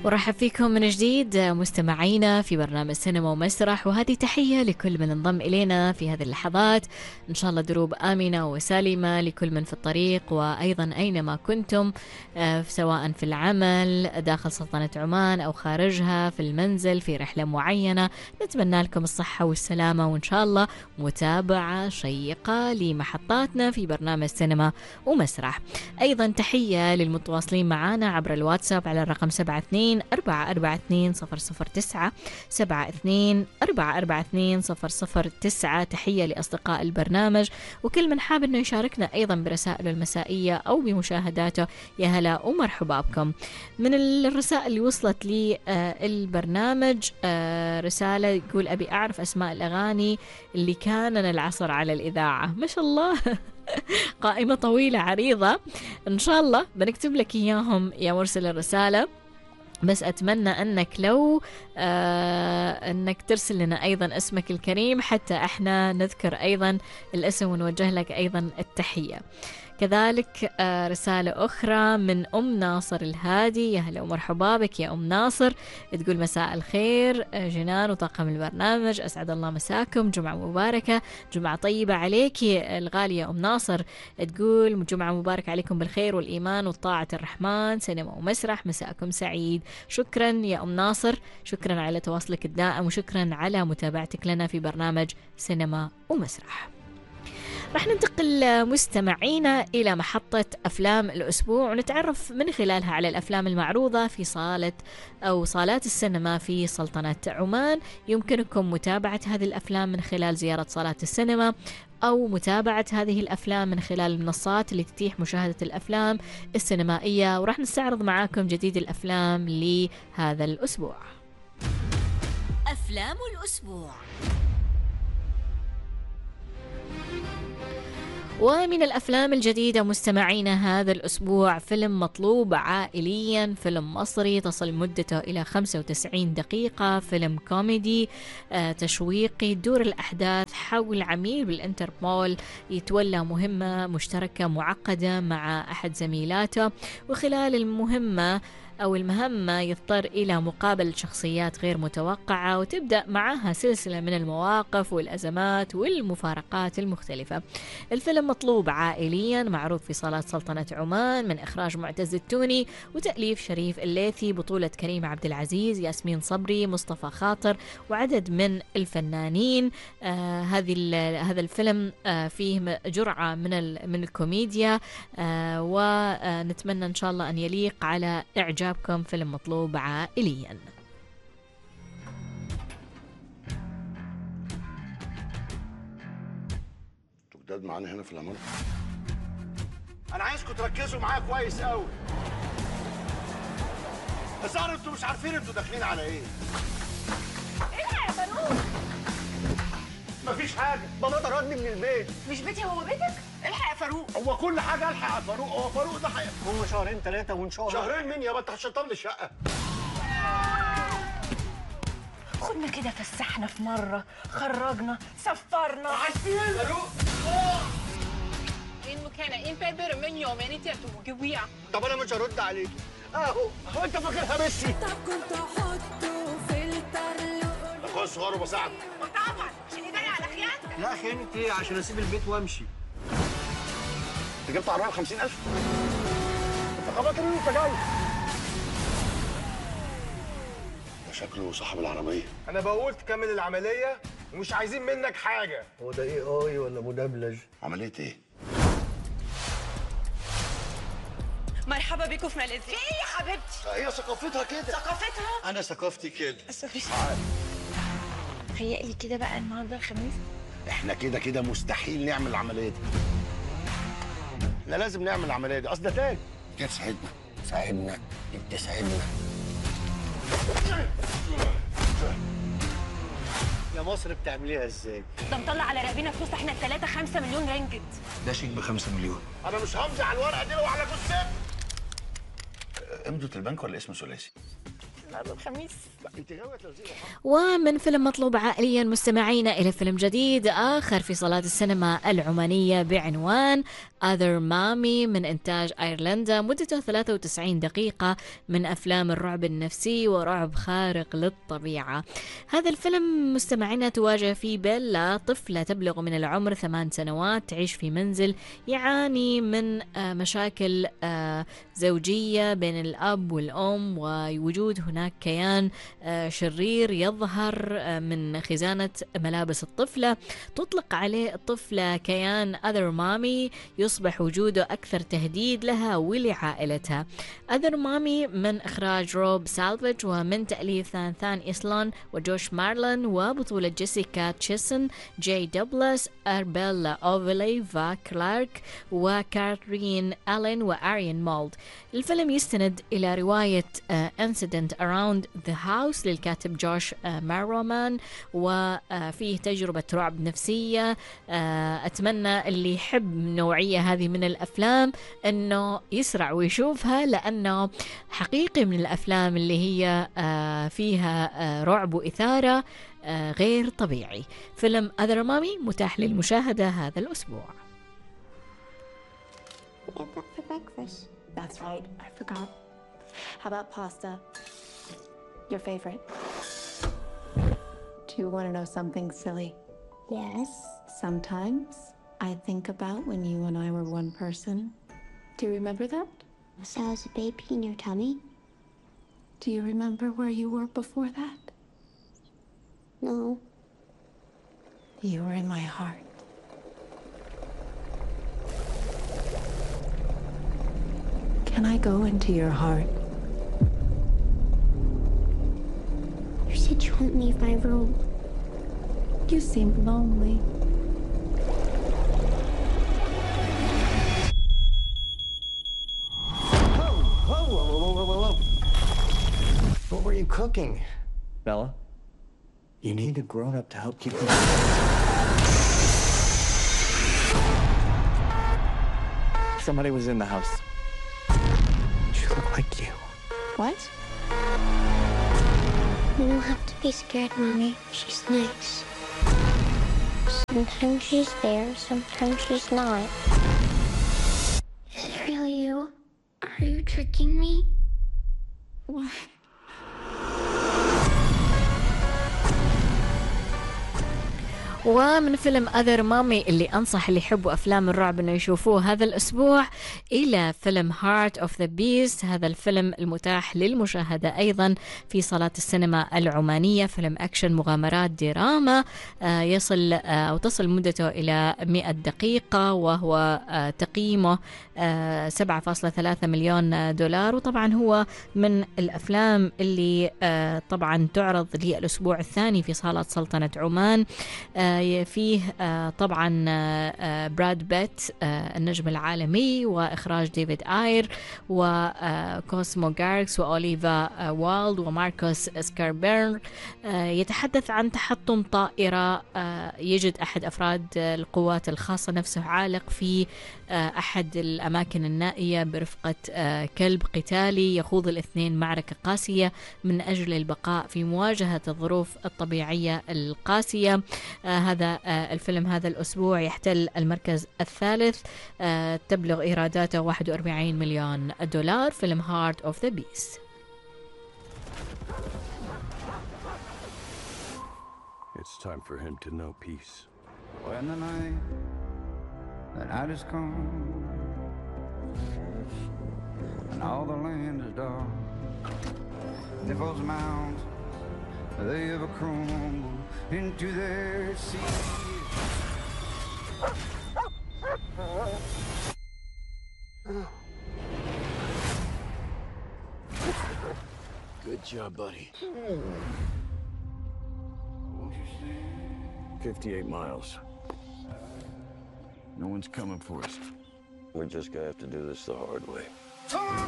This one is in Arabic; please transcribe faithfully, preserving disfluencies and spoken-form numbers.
ورحب فيكم من جديد مستمعينا في برنامج سينما ومسرح، وهذه تحية لكل من انضم إلينا في هذه اللحظات. إن شاء الله دروب آمنة وسالمة لكل من في الطريق، وأيضا أينما كنتم سواء في العمل داخل سلطنة عمان أو خارجها، في المنزل، في رحلة معينة. نتمنى لكم الصحة والسلامة، وإن شاء الله متابعة شيقة لمحطاتنا في برنامج سينما ومسرح. أيضا تحية للمتواصلين معنا عبر الواتساب على الرقم سبعة اثنين أربعة أربعة اثنين صفر صفر تسعة سبعة اثنين أربعة أربعة اثنين صفر صفر تسعة. تحية لأصدقاء البرنامج وكل من حاب أنه يشاركنا أيضا برسائله المسائية أو بمشاهداته. يا هلا ومرحبا بكم. من الرسائل اللي وصلت لي آه البرنامج آه رسالة يقول: أبي أعرف أسماء الأغاني اللي كان العصر على الإذاعة. ما شاء الله قائمة طويلة عريضة، إن شاء الله بنكتب لك إياهم يا مرسل الرسالة، بس أتمنى أنك لو آه أنك ترسل لنا أيضا اسمك الكريم حتى إحنا نذكر أيضا الاسم ونوجه لك أيضا التحية. كذلك آه رسالة أخرى من أم ناصر الهادي. يا هلا ومرحبا بك يا أم ناصر. تقول: مساء الخير آه جنان وطاقم البرنامج، أسعد الله مساكم، جمعة مباركة، جمعة طيبة عليك الغالية أم ناصر. تقول: جمعة مباركة عليكم بالخير والإيمان والطاعة الرحمن، سينما ومسرح، مساءكم سعيد. شكرا يا أم ناصر، شكرا على تواصلك الدائم، وشكرا على متابعتك لنا في برنامج سينما ومسرح. رح ننتقل مستمعينا إلى محطة أفلام الأسبوع، ونتعرف من خلالها على الأفلام المعروضة في صالة أو صالات السينما في سلطنة عمان. يمكنكم متابعة هذه الأفلام من خلال زيارة صالات السينما أو متابعة هذه الأفلام من خلال المنصات اللي تتيح مشاهدة الأفلام السينمائية. ورح نستعرض معاكم جديد الأفلام لهذا الأسبوع. أفلام الأسبوع. ومن الأفلام الجديدة مستمعينا هذا الأسبوع فيلم مطلوب عائليا، فيلم مصري تصل مدته إلى خمسة وتسعين دقيقة، فيلم كوميدي آه تشويقي، دور الأحداث حول عميل بالإنتربول يتولى مهمة مشتركة معقدة مع أحد زميلاته، وخلال المهمة أو المهمة يضطر إلى مقابلة شخصيات غير متوقعة، وتبدأ معها سلسلة من المواقف والأزمات والمفارقات المختلفة. الفيلم مطلوب عائليا، معروض في صالات سلطنة عمان، من إخراج معتز التوني وتأليف شريف الليثي، بطولة كريم عبد العزيز، ياسمين صبري، مصطفى خاطر، وعدد من الفنانين. آه هذه هذا الفيلم آه فيه جرعة من من الكوميديا، آه ونتمنى إن شاء الله أن يليق على إعجاب جابكم فيلم مطلوب عائليا. انتوا جداد معانا هنا في العمارة. انا عايزكم تركزوا معايا كويس قوي. الظاهر انتوا مش عارفين انتوا داخلين على ايه. الحق يا فاروق. مفيش حاجه، بابا طردني من البيت. مش بيتي هو بيتك؟ الحق يا فاروق. هو كل حاجه الحق يا فاروق، هو فاروق ده حقيقي. هم شهرين ثلاثة وان شاء الله. شهرين مين يابا؟ انت هتشطب لي الشقه. خدنا كده فسحنا في مره، خرجنا، سفرنا. عايزين فاروق. إن كان إن فبر من يومين تأتوا جويع. طب انا مش هرد عليك. اهو هو انت فاكرها ميسي؟ طب كنت احطه فلتر اخويا الصغير وبساعده. وطبعا عشان يداري على خيانتك. لا خيانة ايه؟ عشان اسيب البيت وامشي. انت جبت عربيه ب خمسين ألف؟ انت خبطت مين وانت جاي؟ ده شكله صاحب العربيه. انا بقول تكمل العمليه ومش عايزين منك حاجه. هو ده ايه اي ولا مدبلج؟ عمليه ايه؟ مرحبا بكم في ماليزيا. ايه يا حبيبتي؟ هي ثقافتها كده. ثقافتها؟ انا ثقافتي كده. هيقلي كده بقى النهارده الخميس. احنا كده كده مستحيل نعمل العمليه دي. احنا لازم نعمل العمليه دي، اصل ده تاج. كده تساعدنا. ساعدنا. انت ساعدنا. يا مصر بتعمليها ازاي؟ ده مطلع على رقبنا فلوس احنا الثلاثه خمسة مليون رينجت. ده شيك بخمسة مليون. انا مش همضي على الورقه دي لو على جثتك. امضة البنك ولا اسم ثلاثي؟ هذا الخميس. انت غاويه توزيع وحق. ومن فيلم مطلوب عائليا مستمعينا إلى فيلم جديد آخر في صالات السينما العمانية بعنوان Other Mommy من إنتاج أيرلندا، مدته ثلاثة وتسعين دقيقة، من أفلام الرعب النفسي ورعب خارق للطبيعة. هذا الفيلم مستمعينا تواجه فيه بيلا، طفلة تبلغ من العمر ثمان سنوات، تعيش في منزل يعاني من مشاكل زوجية بين الأب والأم، ووجود هناك كيان شرير يظهر من خزانة ملابس الطفلة. تطلق عليه الطفلة كيان Other Mommy، يصبح وجوده أكثر تهديد لها ولعائلتها. Other Mommy من إخراج روب سالفيج ومن تأليف ثان إسلان وجوش مارلان، وبطولة جيسيكا تشيسن، جاي دوبلاس، أربيلا أوفيليفا كلارك، وكارين ألين، وأريان مولد. الفيلم يستند إلى رواية uh, Incident Around the House للكاتب جوش uh, مارومان، وفيه تجربة رعب نفسية. uh, أتمنى اللي يحب نوعية هذه من الأفلام أنه يسرع ويشوفها، لأنه حقيقي من الأفلام اللي هي uh, فيها uh, رعب وإثارة uh, غير طبيعي. فيلم Other Mommy متاح للمشاهدة هذا الأسبوع. Get that for breakfast. That's right, I forgot. How about pasta? Your favorite. Do you want to know something silly? Yes. Sometimes I think about when you and I were one person. Do you remember that? So I was a baby in your tummy? Do you remember where you were before that? No. You were in my heart. Can I go into your heart? You said you wouldn't leave my room. You seemed lonely. Whoa, whoa, whoa, whoa, whoa, whoa. What were you cooking? Bella? You need a grown-up to help keep you. Somebody was in the house. She looked like you. What? You don't have to be scared, Mommy. She's nice. Sometimes she's there, sometimes she's not. Is it really you? Are you tricking me? What? ومن فيلم Other Mommy اللي أنصح اللي يحبوا أفلام الرعب أنه يشوفوه هذا الأسبوع إلى فيلم Heart of the Beast. هذا الفيلم المتاح للمشاهدة أيضا في صالات السينما العمانية. فيلم أكشن مغامرات دراما آه يصل آه أو تصل مدته إلى مئة دقيقة، وهو آه تقييمه آه سبعة فاصلة ثلاثة مليون دولار. وطبعا هو من الأفلام اللي آه طبعا تعرض للأسبوع الثاني في صالة سلطنة عمان. آه فيه طبعا براد بيت النجم العالمي، وإخراج ديفيد آير، وكوسمو غاركس، وأوليفا والد، وماركوس سكاربيرن. يتحدث عن تحطم طائرة. يجد أحد أفراد القوات الخاصة نفسه عالق في أحد الأماكن النائية برفقة كلب قتالي. يخوض الاثنين معركة قاسية من أجل البقاء في مواجهة الظروف الطبيعية القاسية. هذا الفيلم هذا الأسبوع يحتل المركز الثالث، تبلغ إيراداته واحد وأربعين مليون دولار. فيلم Heart of the Beast. It's time for him to know peace. When the night, the night is come, and all the land is dark, devil's mountains, they ever crumble into their sea. Good job, buddy. fifty-eight miles. No one's coming for us. We're just gonna have to do this the hard way.